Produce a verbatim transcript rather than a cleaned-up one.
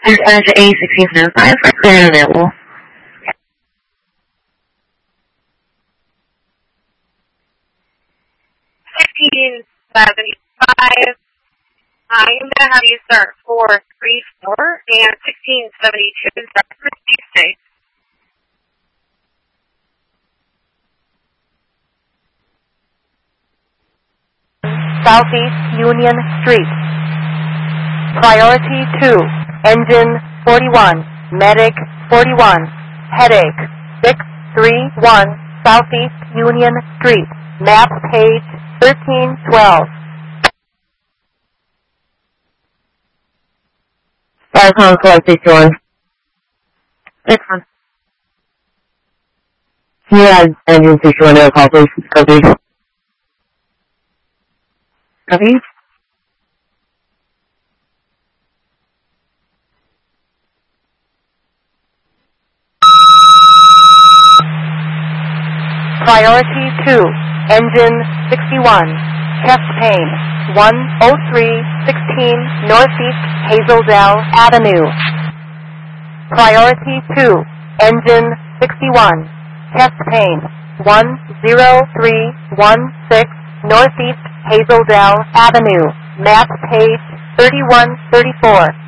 And Energy A sixteen seven five are clear and available. fifteen seventy-five. I'm going to have you start four three four and sixteen seventy-two. Start for Tuesday. Southeast Union Street. Priority two, engine forty-one, medic forty-one, headache six three one, Southeast Union Street, map page thirteen twelve. Five pounds four sixty-one. Six one. Can you add engine sixty-one to a call, please? Copy. Copy. Priority two, engine sixty-one, chest pain, one oh three sixteen Northeast Hazeldale Avenue. Priority two, engine sixty-one, chest pain, one oh three one six Northeast Hazeldale Avenue, map page thirty-one thirty-four.